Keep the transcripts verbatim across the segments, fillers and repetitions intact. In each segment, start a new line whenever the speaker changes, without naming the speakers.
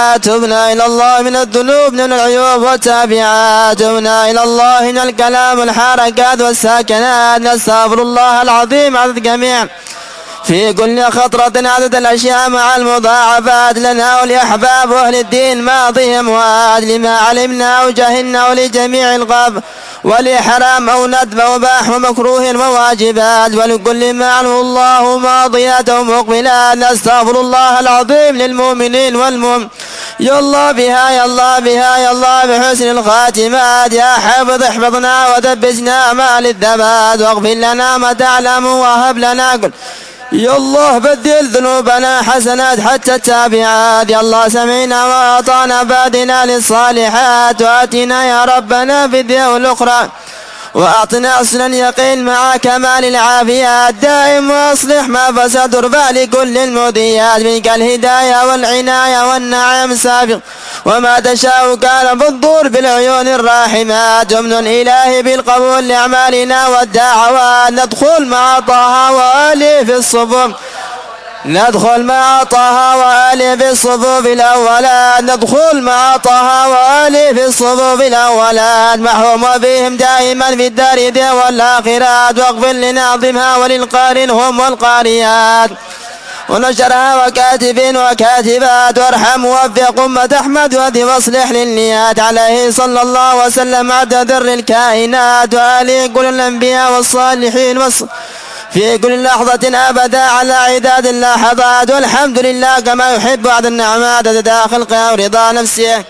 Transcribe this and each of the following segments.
تبنا إلى الله من الذنوب من العيوب والتابعات، تبنا إلى الله من الكلام والحركات والساكنات، نستغفر الله العظيم عدد جميع في كل خطرة عدد الأشياء مع المضاعفات لنا ولأحباب أهل الدين ماضيهم وآت لما علمنا وجهلنا ولجميع الغاب ولحرام أو ندب وباح ومكروه وواجبات ولكل ما عنه الله ماضيات ومقبلات، نستغفر الله العظيم للمؤمنين والمؤمن. يا الله بها يا الله بها يا الله بحسن الخاتمات، يا حافظ احفظنا ودبسنا ما للثبات، واغفر لنا ما تعلم وهب لنا كل. يا الله بدل ذنوبنا حسنات حتى التابعات، يا الله سمعنا وأعطانا بادنا للصالحات، وآتنا يا ربنا في الدنيا والأخرى وأعطنا حسن اليقين مع كمال العافيات دائم، وأصلح ما فسد ارفع لكل المذيات، منك الهداية والعناية والنعم السابق، وما تشاء كان بالدور بالعيون الراحمات، ومن إلهي بالقبول لأعمالنا والدعوات، ندخل مع طه وآله في الصفوف ندخل مع طه وآله في الصفوف الأولات ندخل مع طه وآله في الصفوف الأولات محوم بهم دائما في الدار دي والآخرات، واغفر لناظمها وللقارئ هم والقارئات ونشرها وكاتب وكاتبات، وارحم ووفق أمة أحمد وهدي واصلح للنيات، عليه صلى الله وسلم عدد ذر الكائنات وآله كل الأنبياء والصالحين والص... في كل لحظة أبدا على عداد اللحظات، والحمد لله كما يحب بعد النعمات داخل خلقه ورضا نفسه.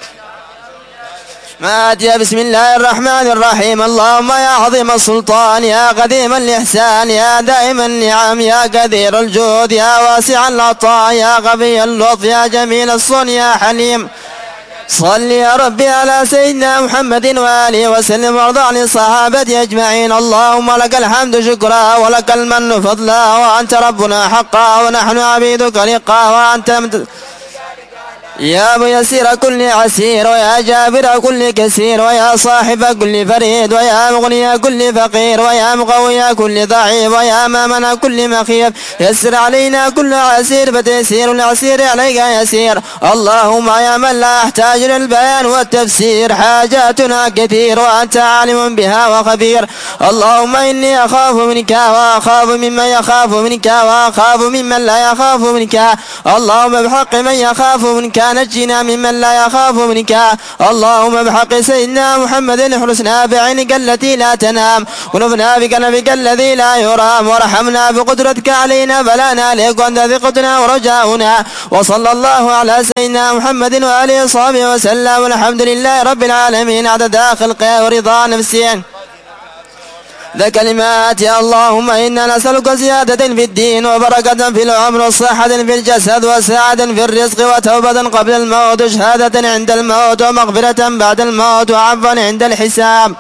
ما أتي بسم الله الرحمن الرحيم. اللهم يا عظيم السلطان يا قديم الإحسان يا دائم النعم يا كثير الجود يا واسع العطاء يا غبي اللطف يا جميل الصن يا حليم، صل يا ربي على سيدنا محمد وآله وسلم وارض عن الصحابة أجمعين. اللهم لك الحمد شكرا ولك المن فضلا، وأنت ربنا حقا ونحن عبيدك رقا، وأنت مت... يا ميسير كل عسير ويا جابر كل كسير ويا صاحب كل فريد ويا مغني كل فقير ويا مقوي كل ضعيف ويا مامن كل مخيف، يسر علينا كل عسير فتيسير العسير عليك يسير. اللهم يا من لا يحتاج للبيان والتفسير حاجاتنا كثير وأنت عالم بها وخبير. اللهم إني أخاف منك وأخاف ممن يخاف منك وأخاف ممن لا يخاف منك. اللهم بحق من يخاف منك نجنا ممن لا يخاف منك. اللهم بحق سيدنا محمد احرسنا بعينك التي لا تنام ونفنا بكنفك الذي لا يرام، ورحمنا بقدرتك علينا فلا نالك وانت ثقتنا ورجاؤنا. وصلى الله على سيدنا محمد وآله وصحبه وسلم، والحمد لله رب العالمين عدد خلقه ورضا نفسه. ذا كلمات يا اللهم إنا نسألك زيادة في الدين وبركة في العمر وصحة في الجسد وسعادة في الرزق وتوبة قبل الموت وشهادة عند الموت ومغفرة بعد الموت وعفوا عند الحساب،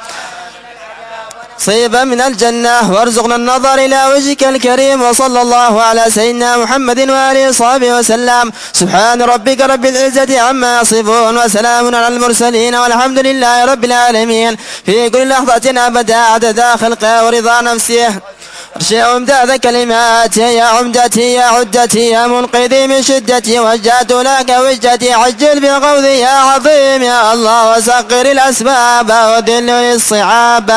صيبا من الجنة، وارزقنا النظر إلى وجهك الكريم. وصلى الله على سيدنا محمد وآله وصحبه وسلم. سبحان ربك رب العزة عما يصفون وسلام على المرسلين والحمد لله رب العالمين في كل لحظة أبدا عدد خلقه ورضا نفسه. أرشع أمداد كلماتي يا عمدتي يا عدتي يا منقذي من شدتي، وجهت لك وجهتي عجل بغوثي يا عظيم يا الله، وسقر الأسباب وذل للصعاب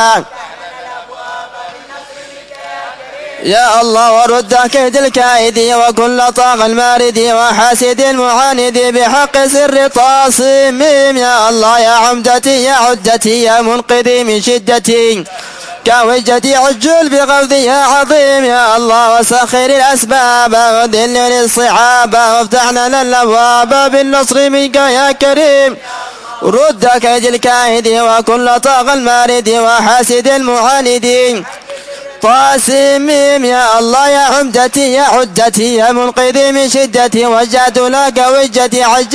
يا الله، ورد كيد الكائد وكل طاغ المارد وحاسد المعاند بحق سر طاسم يا الله، يا عمدتي يا عدتي يا منقذي من شدتي كوجتي عجل بغوثي يا عظيم يا الله، وسخر الأسباب وذل للصعاب وافتح لنا الأبواب بالنصر منك يا كريم. رد كيد الكائد وكل طاغ المارد وحاسد المعاند طاسم يا الله، يا عمدتي يا عدتي يا منقذي من شدتي وجهت لك وجهتي عجل